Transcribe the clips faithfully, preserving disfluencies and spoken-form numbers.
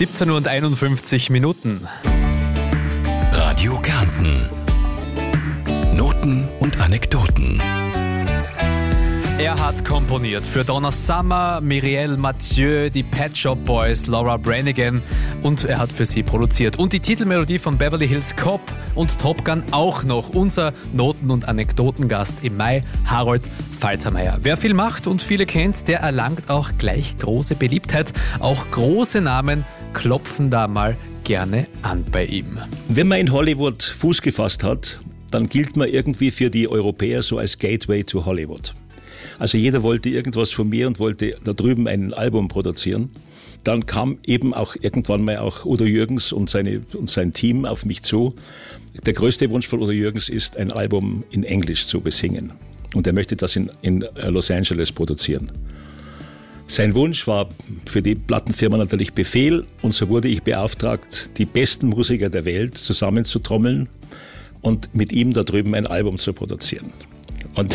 siebzehn Uhr und einundfünfzig Minuten. Radio Kärnten. Noten und Anekdoten. Er hat komponiert für Donna Summer, Myriel Mathieu, die Pet Shop Boys, Laura Branigan und er hat für sie produziert. Und die Titelmelodie von Beverly Hills Cop und Top Gun auch noch. Unser Noten- und Anekdotengast im Mai, Harold Faltermeier. Wer viel macht und viele kennt, der erlangt auch gleich große Beliebtheit. Auch große Namen klopfen da mal gerne an bei ihm. Wenn man in Hollywood Fuß gefasst hat, dann gilt man irgendwie für die Europäer so als Gateway to Hollywood. Also jeder wollte irgendwas von mir und wollte da drüben ein Album produzieren. Dann kam eben auch irgendwann mal auch Udo Jürgens und, seine, und sein Team auf mich zu. Der größte Wunsch von Udo Jürgens ist, ein Album in Englisch zu besingen. Und er möchte das in, in Los Angeles produzieren. Sein Wunsch war für die Plattenfirma natürlich Befehl. Und so wurde ich beauftragt, die besten Musiker der Welt zusammenzutrommeln und mit ihm da drüben ein Album zu produzieren. Und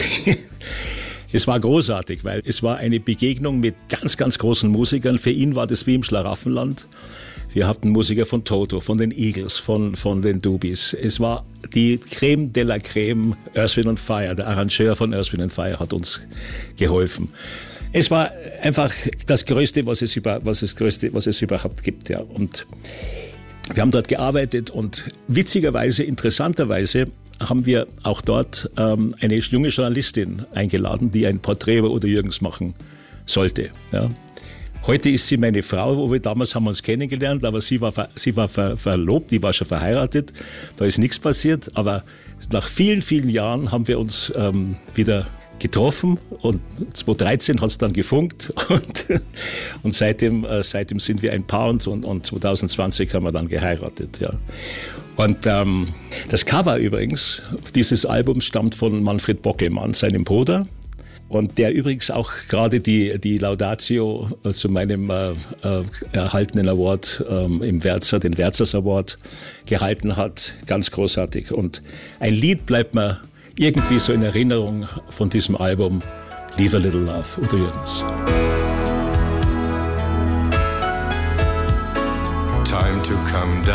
es war großartig, weil es war eine Begegnung mit ganz, ganz großen Musikern. Für ihn war das wie im Schlaraffenland. Wir hatten Musiker von Toto, von den Eagles, von, von den Doobies. Es war die Creme de la Creme, Earth, Wind and Fire. Der Arrangeur von Earth, Wind and Fire hat uns geholfen. Es war einfach das Größte, was es, über, was es, Größte, was es überhaupt gibt. Ja. Und wir haben dort gearbeitet und witzigerweise, interessanterweise, haben wir auch dort ähm, eine junge Journalistin eingeladen, die ein Porträt über Udo Jürgens machen sollte. Ja. Heute ist sie meine Frau, wo wir damals haben wir uns kennengelernt, aber sie war, ver, sie war ver, verlobt, die war schon verheiratet, da ist nichts passiert, aber nach vielen, vielen Jahren haben wir uns ähm, wieder getroffen und zweitausenddreizehn hat es dann gefunkt und, und seitdem, äh, seitdem sind wir ein Paar und, und, und zweitausendzwanzig haben wir dann geheiratet. Ja. Und ähm, das Cover übrigens dieses Albums stammt von Manfred Bockelmann, seinem Bruder. Und der übrigens auch gerade die, die Laudatio äh, zu meinem äh, äh, erhaltenen Award ähm, im Wärzer, den Wärzers Award, gehalten hat. Ganz großartig. Und ein Lied bleibt mir irgendwie so in Erinnerung von diesem Album, Leave a Little Love, Udo Jürgens. Time to come down.